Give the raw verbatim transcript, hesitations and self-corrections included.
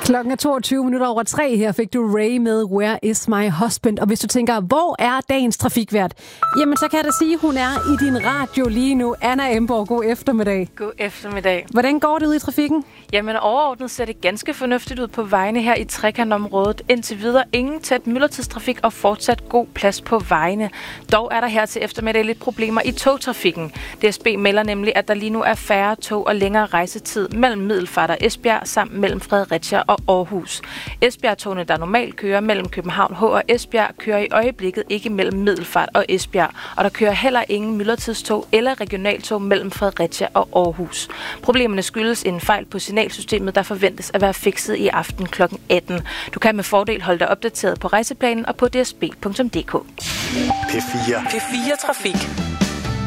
Klokken er toogtyve minutter over tre. Her fik du Ray med Where is my husband? Og hvis du tænker, hvor er dagens trafikvært? Jamen, så kan jeg da sige, at hun er i din radio lige nu. Anna Emborg, god eftermiddag. God eftermiddag. Hvordan går det ud i trafikken? Jamen, overordnet ser det ganske fornuftigt ud på vejene her i trekantområdet. Indtil videre ingen tæt myldretidstrafik og fortsat god plads på vejene. Dog er der her til eftermiddag lidt problemer i togtrafikken. D S B melder nemlig, at der lige nu er færre tog og længere rejsetid mellem Middelfart og Esbjerg samt mellem Fredericia og Aarhus. Esbjerg-togene, der normalt kører mellem København H og Esbjerg, kører i øjeblikket ikke mellem Middelfart og Esbjerg, og der kører heller ingen myldretidstog eller regionaltog mellem Fredericia og Aarhus. Problemerne skyldes en fejl på signalsystemet, der forventes at være fikset i aften klokken atten. Du kan med fordel holde dig opdateret på rejseplanen og på d s b punktum d k. P fire. P fire Trafik.